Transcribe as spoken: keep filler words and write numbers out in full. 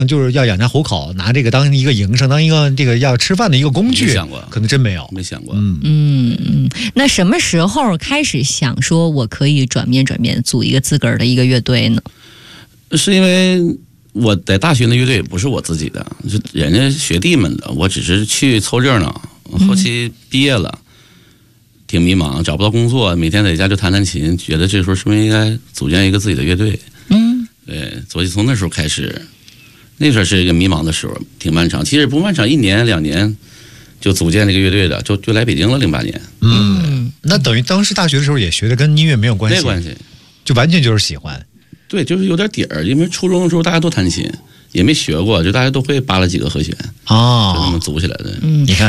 就是要养家糊口，拿这个当一个营生，当一个这个要吃饭的一个工具， 没想过， 可能真没有， 没想过。 嗯嗯，那什么时候开始想说我可以转变转变，组一个自个儿的一个乐队呢？ 是因为我在大学的乐队也不是我自己的，是人家学弟们的，我只是去凑热闹。后期毕业了，挺迷茫，找不到工作，每天在家就弹弹琴，觉得这时候是不是应该组建一个自己的乐队？ 嗯， 对，所以从那时候开始。那时候是一个迷茫的时候，挺漫长。其实不漫长，一年两年就组建这个乐队的，就就来北京了。零八年， 嗯，那等于当时大学的时候也学的跟音乐没有关系， 没关系， 就完全就是喜欢。 对，就是有点底儿。因为初中的时候大家都弹琴，也没学过，就大家都会扒拉几个和弦， 哦， 就那么组起来的。 嗯，你看。